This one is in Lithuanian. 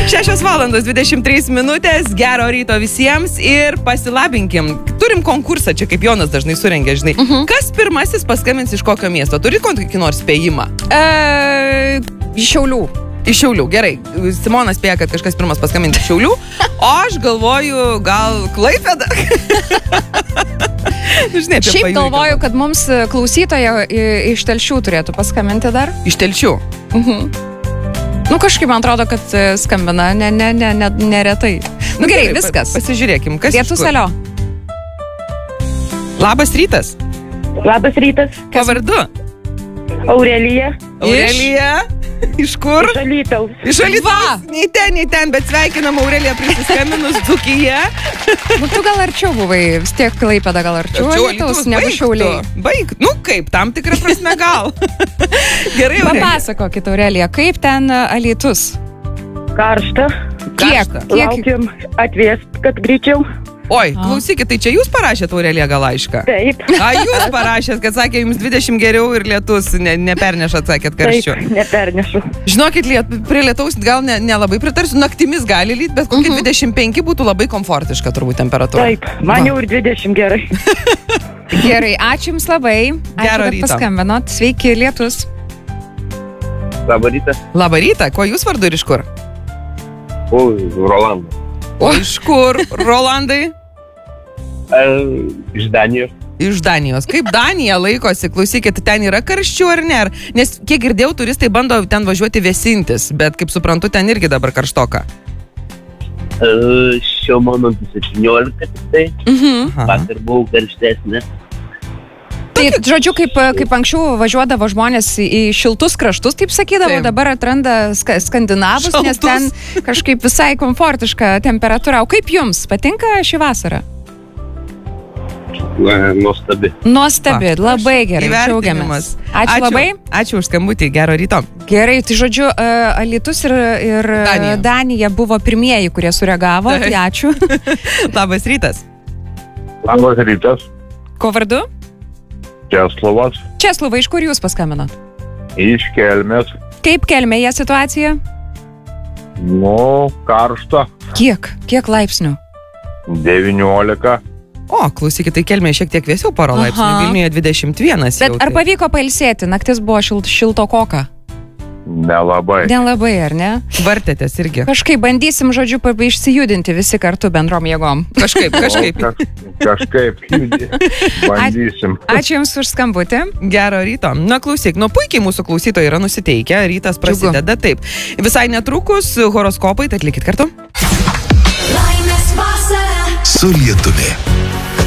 6:23, gero ryto visiems ir pasilabinkim. Turim konkursą, čia kaip Jonas dažnai surengia, žinai. Kas pirmasis paskambins iš kokio miesto? Turi kokį nors spėjimą? Iš Šiaulių. Iš Šiaulių, gerai. Simonas spėja, kad kažkas pirmas paskambins iš Šiaulių, o aš galvoju, gal Klaipėda. Žinai, šiaip galvoju, kad mums klausytoja iš Telšių turėtų paskambinti dar. Iš Telšių? Nu, kažkaip man atrodo, kad skambina neretai. Nu gerai, viskas. Pasižiūrėkim, kas Lietus, alio. Labas rytas. Labas rytas. Kuo vardu? Aurelija. Aurelija. Iš kur? Iš Alytaus. Iš Alytaus. Nei ten, bet sveikinam Aureliją prisiskambinus Dzūkyje. Nu, tu gal arčiau buvai, vis tiek Klaipėda gal arčiau Alytaus, negu Šiauliai. Baig, nu kaip, tam tikrą prasme gal. Gerai, Aurelija. Papasakokit, Aurelija, kaip ten Alytus? Karšta. Kiek? Laukiam atvėst, kad greičiau. Oi, klausykit, tai čia jūs parašėt, Aurelija, gal laišką? Taip. Jūs parašėt, kad sakė, jums 20 geriau ir lietus nepernešat, sakėt, karščiu. Taip, nepernešu. Žinokit, prie lietaus gal nelabai pritarsiu, naktimis gali lyt, bet kokie 25 būtų labai komfortiška turbūt temperatūra. Taip, man jau ir 20 gerai. Gerai, ačiū jums labai. Gero ryto. Paskambinot. Sveiki, Lietus. Labą rytą. Labą rytą, ko jūs vardu ir iš kur? O, Rolandas. O iš kur, Rolandai? Iš Danijos. Iš Danijos. Kaip Danija laikosi? Klausykit, ten yra karščių ar ne? Nes kiek girdėjau, turistai bando ten važiuoti vėsintis, bet kaip suprantu, ten irgi dabar karštoka. Šiuo momentu 17 tik tai. Vakar buvau karštesnė. Tai, žodžiu, kaip anksčiau važiuodavo žmonės į šiltus kraštus, taip sakydavo, Taip. dabar atranda skandinavus, nes ten Šaltus. kažkaip visai komfortiška temperatūra. O kaip jums? Patinka šį vasarą? Nuostabi. Nuostabi, labai gerai, džiaugiamės. Įvertinimas. Ačiū labai. Ačiū už skambutį, gero ryto. Gerai, tai žodžiu, Alytus ir Danija buvo pirmieji, kurie sureagavo, tai ačiū. Labas rytas. Labas rytas. Ko vardu? Česlovas. Česlovai, iš kur jūs paskambinot? Iš Kelmės. Kaip Kelmėje situacija? Nu, karšta. Kiek laipsnių? 19. O, klausykit, tai Kelmėje šiek tiek vėsiau poro laipsnių, Vilniuje 21. Bet ar pavyko pailsėti? Naktis buvo šiltokoka? Nelabai. Nelabai, ar ne? Vartėtės irgi. Kažkaip bandysim, žodžiu, išsijudinti visi kartu bendrom jėgom. Kažkaip. Kažkaip bandysim. Ačiū Jums už skambutį. Gero ryto. Na, klausyk, puikiai mūsų klausytojai yra nusiteikę, rytas prasideda taip. Visai netrukus horoskopai, tai atlikit kartu. Su Lietumi.